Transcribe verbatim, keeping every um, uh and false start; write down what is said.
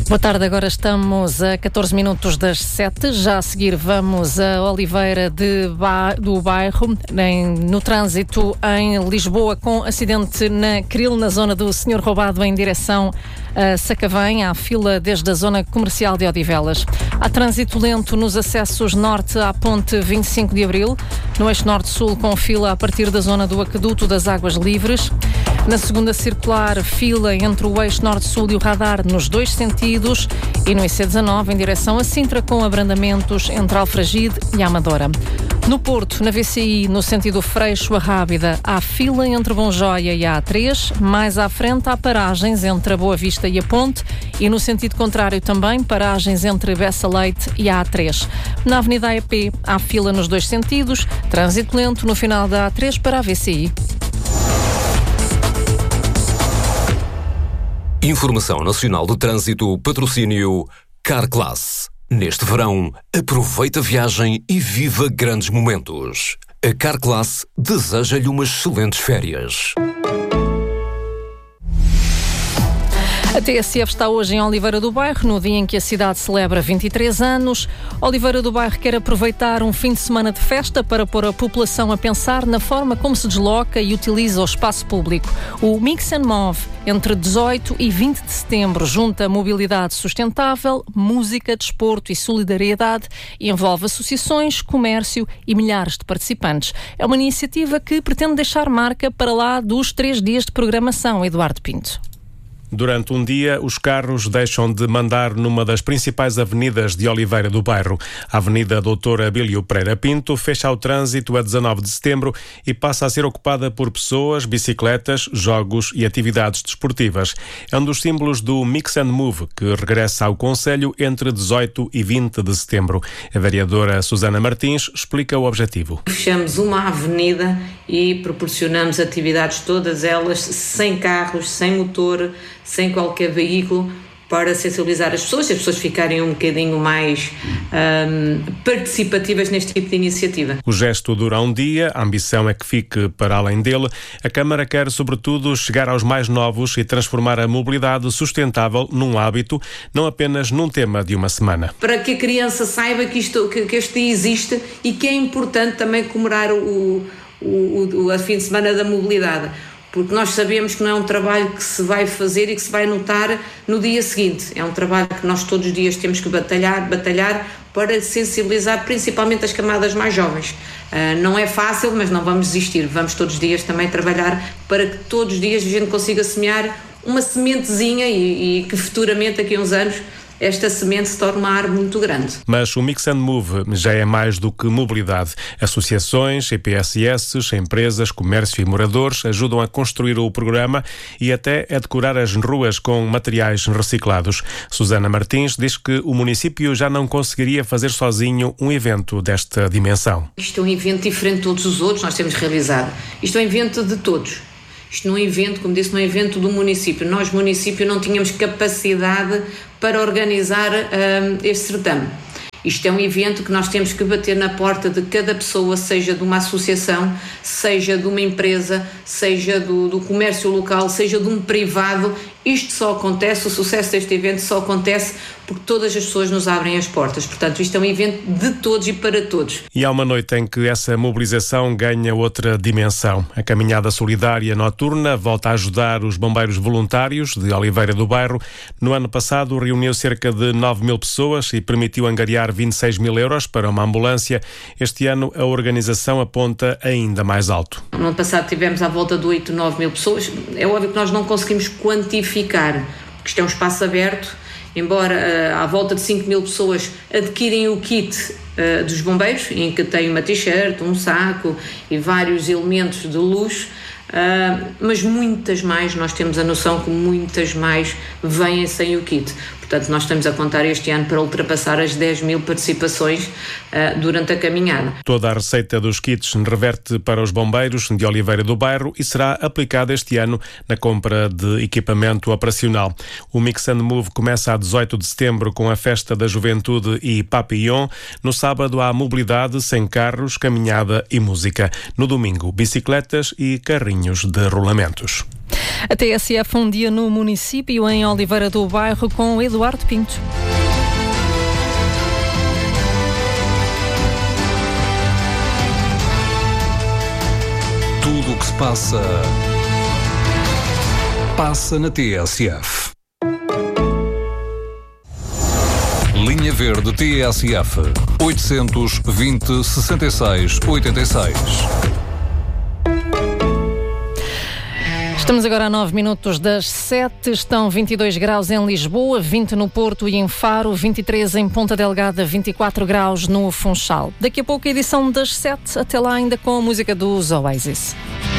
Boa tarde, agora estamos a catorze minutos das sete. Já a seguir vamos a Oliveira de ba... do Bairro, em... no trânsito em Lisboa, com acidente na Cril, na zona do Senhor Roubado, em direção a Sacavém. Há fila desde a zona comercial de Odivelas. Há trânsito lento nos acessos norte à ponte vinte e cinco de Abril, no eixo norte-sul, com fila a partir da zona do Aqueduto das Águas Livres. Na segunda circular, fila entre o eixo norte-sul e o radar nos dois sentidos, e no I C dezanove em direção a Sintra, com abrandamentos entre Alfragide e Amadora. No Porto, na V C I, no sentido Freixo a Rábida, há fila entre Bonjoia e a A três. Mais à frente há paragens entre a Boa Vista e a Ponte, e no sentido contrário também paragens entre Bessa Leite e a A três. Na Avenida A E P há fila nos dois sentidos, trânsito lento no final da A três para a V C I. Informação Nacional do Trânsito, patrocínio Carclass. Neste verão, aproveita a viagem e viva grandes momentos. A Carclass deseja-lhe umas excelentes férias. A T S F está hoje em Oliveira do Bairro, no dia em que a cidade celebra vinte e três anos. Oliveira do Bairro quer aproveitar um fim de semana de festa para pôr a população a pensar na forma como se desloca e utiliza o espaço público. O Mix and Move, entre dezoito e vinte de setembro, junta mobilidade sustentável, música, desporto e solidariedade, e envolve associações, comércio e milhares de participantes. É uma iniciativa que pretende deixar marca para lá dos três dias de programação. Eduardo Pinto. Durante um dia, os carros deixam de mandar numa das principais avenidas de Oliveira do Bairro. A Avenida Doutor Abílio Pereira Pinto fecha ao trânsito a dezanove de setembro e passa a ser ocupada por pessoas, bicicletas, jogos e atividades desportivas. É um dos símbolos do Mix and Move, que regressa ao Conselho entre dezoito e vinte de setembro. A vereadora Susana Martins explica o objetivo. Fechamos uma avenida e proporcionamos atividades, todas elas sem carros, sem motor, sem qualquer veículo, para sensibilizar as pessoas, e as pessoas ficarem um bocadinho mais um, participativas neste tipo de iniciativa. O gesto dura um dia, a ambição é que fique para além dele. A Câmara quer, sobretudo, chegar aos mais novos e transformar a mobilidade sustentável num hábito, não apenas num tema de uma semana. Para que a criança saiba que, isto, que, que este dia existe e que é importante também comemorar o, o, o a fim de semana da mobilidade. Porque nós sabemos que não é um trabalho que se vai fazer e que se vai notar no dia seguinte. É um trabalho que nós todos os dias temos que batalhar, batalhar para sensibilizar principalmente as camadas mais jovens. Uh, não é fácil, mas não vamos desistir. Vamos todos os dias também trabalhar para que todos os dias a gente consiga semear uma sementezinha e, e que futuramente, daqui a uns anos, esta semente se torna uma árvore muito grande. Mas o Mix and Move já é mais do que mobilidade. Associações, E P S S, empresas, comércio e moradores ajudam a construir o programa e até a decorar as ruas com materiais reciclados. Susana Martins diz que o município já não conseguiria fazer sozinho um evento desta dimensão. Isto é um evento diferente de todos os outros, nós temos realizado. Isto é um evento de todos. Isto não é um evento, como disse, não é um evento do município. Nós, município, não tínhamos capacidade para organizar um, este certame. Isto é um evento que nós temos que bater na porta de cada pessoa, seja de uma associação, seja de uma empresa, seja do, do comércio local, seja de um privado. Isto só acontece, o sucesso deste evento só acontece porque todas as pessoas nos abrem as portas. Portanto, isto é um evento de todos e para todos. E há uma noite em que essa mobilização ganha outra dimensão. A caminhada solidária noturna volta a ajudar os bombeiros voluntários de Oliveira do Bairro. No ano passado reuniu cerca de nove mil pessoas e permitiu angariar vinte e seis mil euros para uma ambulância. Este ano a organização aponta ainda mais alto. No ano passado tivemos à volta de oito, nove mil pessoas. É óbvio que nós não conseguimos quantificar, porque isto é um espaço aberto. Embora uh, à volta de cinco mil pessoas adquirem o kit uh, dos bombeiros, em que tem uma t-shirt, um saco e vários elementos de luz, uh, mas muitas mais, nós temos a noção que muitas mais vêm sem o kit. Portanto, nós estamos a contar este ano para ultrapassar as dez mil participações uh, durante a caminhada. Toda a receita dos kits reverte para os bombeiros de Oliveira do Bairro e será aplicada este ano na compra de equipamento operacional. O Mix and Move começa a dezoito de setembro com a Festa da Juventude e Papillon. No sábado há mobilidade sem carros, caminhada e música. No domingo, bicicletas e carrinhos de rolamentos. A T S F um dia no município, em Oliveira do Bairro, com Eduardo Pinto. Tudo o que se passa, passa na T S F. Linha Verde T S F oitocentos e vinte, sessenta e seis, oitenta e seis. Estamos agora a nove minutos das sete. Estão vinte e dois graus em Lisboa, vinte no Porto e em Faro, vinte e três em Ponta Delgada, vinte e quatro graus no Funchal. Daqui a pouco a edição das sete. Até lá ainda com a música dos Oasis.